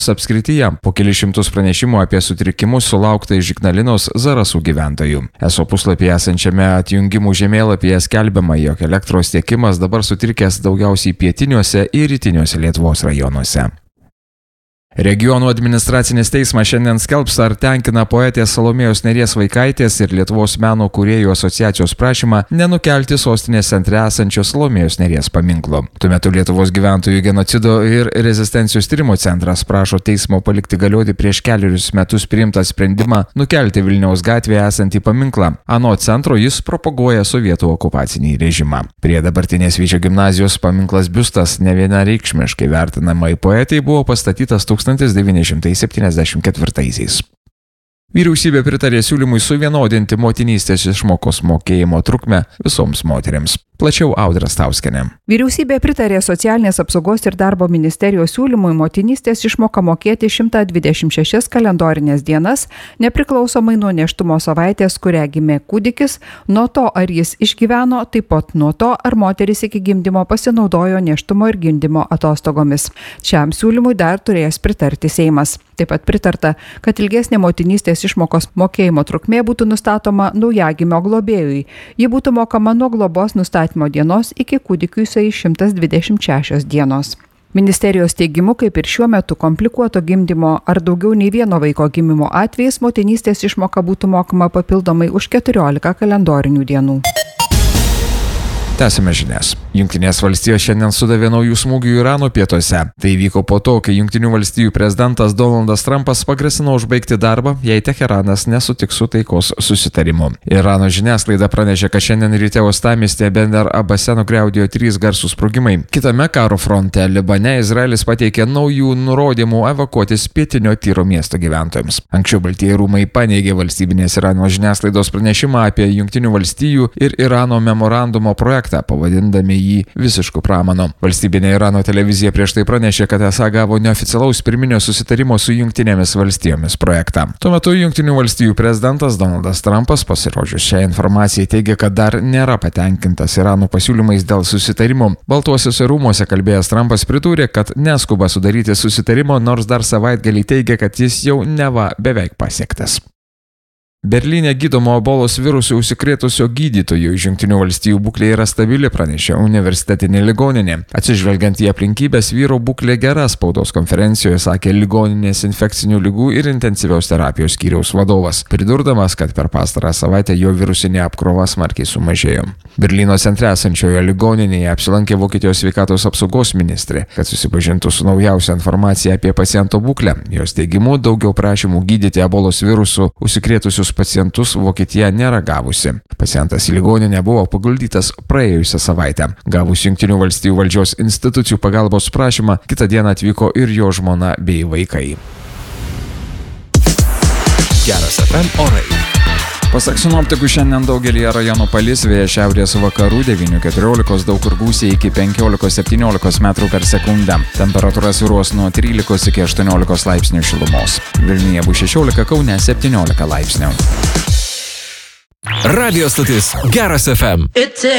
apskrityje po kelius šimtus pranešimų apie sutrikimus sulaukta iš Ignalinos Zarasų gyventojų. ESO puslapyje esančiame atjungimų žemėlapyje skelbiama, jog elektros tiekimas dabar sutrikęs daugiausiai pietiniuose ir rytiniuose Lietuvos rajonuose. Regionų administracinis teismas šiandien skelbs, ar tenkina poetės Salomėjos Nėries Vaikaitės ir Lietuvos meno kūrėjų asociacijos prašymą nenukelti sostinės centre esančio Salomėjos Nėries paminklo. Tuo metu Lietuvos gyventojų genocido ir rezistencijos tyrimo centras prašo teismo palikti galioti prieš 4 metus priimtą sprendimą nukelti Vilniaus gatvėje esantį paminklą. Anot centro jis propaguoja sovietų okupacinį režimą. Prie dabartinės Vyčio gimnazijos paminklas biustas nevienareikšmiškai vertinamai poetai buvo pastatytas 1974-aisiais. Vyriausybė pritarė siūlymui suvienodinti motinystės išmokos mokėjimo trukmę visoms moteriams. Plačiau Audra Stauskienė. Vyriausybė pritarė Socialinės apsaugos ir darbo ministerijos siūlymui motinystės išmoką mokėti 126 kalendorinės dienas, nepriklausomai nuo nėštumo savaitės, kurią gimė kūdikis, nuo to, ar jis išgyveno, taip pat nuo to, ar moteris iki gimdymo pasinaudojo nėštumo ir gimdymo atostogomis. Šiam siūlymui dar turės pritarti Seimas. Taip pat pritarta, kad ilgesnė motinystės išmokos mokėjimo trukmė būtų nustatoma naujagimio globėjui. Ji būtų mokama nuo globos nustatymo dienos iki kūdikiui sueis 126 dienos. Ministerijos teigimu, kaip ir šiuo metu komplikuoto gimdymo ar daugiau nei vieno vaiko gimimo atvejais, motinystės išmoka būtų mokama papildomai už 14 kalendorinių dienų. Tęsime žinias. Jungtinės valstijos šiandien sudavė naujų smūgių Irano pietuose. Tai vyko po to, kai Jungtinių valstijų prezidentas Donaldas Trumpas pagrasino užbaigti darbą, jei Teheranas nesutiks su taikos susitarimu. Irano žiniasklaida pranešė, kad šiandien ryte uostamiestyje Bandar Abase nugriaudėjo 3 garsūs sprogimai. Kitame karo fronte Libane Izraelis pateikė naujų nurodymų evakuotis pietinio Tyro miesto gyventojams. Anksčiau Baltieji rūmai paneigė valstybinės Irano žiniasklaidos pranešimą apie Jungtinių valstijų ir Irano memorandumo projektą, pavadindami jį visišku pramanu. Valstybinė Irano televizija prieš tai pranešė, kad esą gavo neoficialaus pirminio susitarimo su Jungtinėmis valstijomis projektą. Tuo metu Jungtinių valstijų prezidentas Donaldas Trumpas, pasirodžius šią informaciją, teigia, kad dar nėra patenkintas Irano pasiūlymais dėl susitarimo. Baltuosiuose rūmuose kalbėjęs Trumpas pridūrė, kad neskuba sudaryti susitarimo, nors dar savaitgalį teigia, kad jis jau neva beveik pasiektas. Berlyne gydomo ebolos virusu užsikrėtusio gydytojo iš Jungtinių valstijų būklė yra stabili, pranešė universitetinė ligoninė. Atsižvelgiant į aplinkybės, vyro būklė gera, spaudos konferencijoje sakė ligoninės infekcinių ligų ir intensyvios terapijos skyriaus vadovas, pridurdamas, kad per pastarąją savaitę jo virusinė apkrova smarkiai sumažėjo. Berlyno centre esančioje ligoninėje apsilankė Vokietijos sveikatos apsaugos ministrė, kad susipažintų su naujausia informacija apie paciento būklę. Jos teigimu, daugiau prašymų gydyti ebolos virusu užsikrėtusius pacientus Vokietija nėra gavusi. Pacientas į ligoninę buvo paguldytas praėjusią savaitę. Gavus Jungtinių valstijų valdžios institucijų pagalbos prašymą, kitą dieną atvyko ir jo žmona bei vaikai. Geras FM orai. Pasak sinoptikų, šiandien daugelį rajonų palis, vėjas šiaurės vakarų 9–14, daug kur gūsiai iki 15–17 metrų per sekundę. Temperatūra svyruos nuo 13 iki 18 laipsnių šilumos. Vilniuje bus 16, Kaune 17 laipsnių. Radio stotis Geras FM.